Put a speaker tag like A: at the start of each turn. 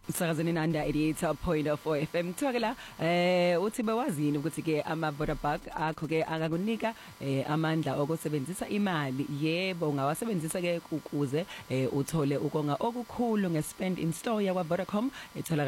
A: Sakazeni Nanda 88.4 FM kuthiwa la uthi bewazini ukuthi ke ama Vodabug akho ke akakunika amandla okusebenzisa imali yebo ungawasebenzisa ke ukuze uthole ukonga okukhulu nge spend in store yakwa Vodacom ethola